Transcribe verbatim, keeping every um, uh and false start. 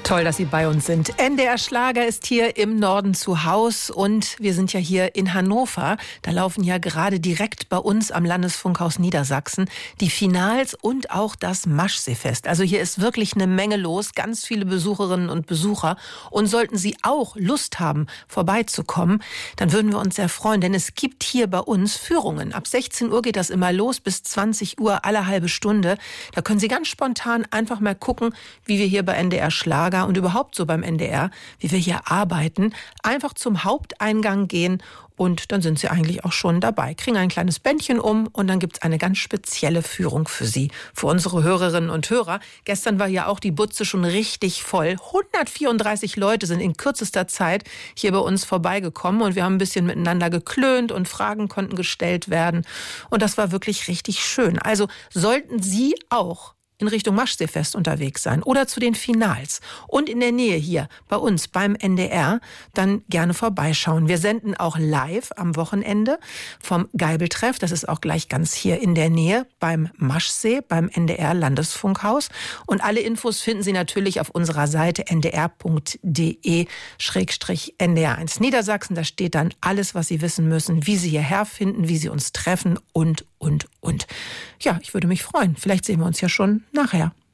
Toll, dass Sie bei uns sind. N D R Schlager ist hier im Norden zu Haus und wir sind ja hier in Hannover. Da laufen ja gerade direkt bei uns am Landesfunkhaus Niedersachsen die Finals und auch das Maschseefest. Also hier ist wirklich eine Menge los, ganz viele Besucherinnen und Besucher. Und sollten Sie auch Lust haben, vorbeizukommen, dann würden wir uns sehr freuen, denn es gibt hier bei uns Führungen. Ab sechzehn Uhr geht das immer los, bis zwanzig Uhr alle halbe Stunde. Da können Sie ganz spontan einfach mal gucken, wie wir hier bei N D R Schlager und überhaupt so beim N D R, wie wir hier arbeiten, einfach zum Haupteingang gehen und dann sind Sie eigentlich auch schon dabei. Kriegen ein kleines Bändchen um und dann gibt es eine ganz spezielle Führung für Sie, für unsere Hörerinnen und Hörer. Gestern war ja auch die Butze schon richtig voll. hundertvierunddreißig Leute sind in kürzester Zeit hier bei uns vorbeigekommen und wir haben ein bisschen miteinander geklönt und Fragen konnten gestellt werden. Und das war wirklich richtig schön. Also sollten Sie auch in Richtung Maschseefest unterwegs sein oder zu den Finals und in der Nähe hier bei uns beim N D R, dann gerne vorbeischauen. Wir senden auch live am Wochenende vom Geibeltreff. Das ist auch gleich ganz hier in der Nähe beim Maschsee, beim N D R Landesfunkhaus. Und alle Infos finden Sie natürlich auf unserer Seite n d r punkt d e schrägstrich n d r eins Niedersachsen. Da steht dann alles, was Sie wissen müssen, wie Sie hierher finden, wie Sie uns treffen und, und, und. Ja, ich würde mich freuen. Vielleicht sehen wir uns ja schon nachher.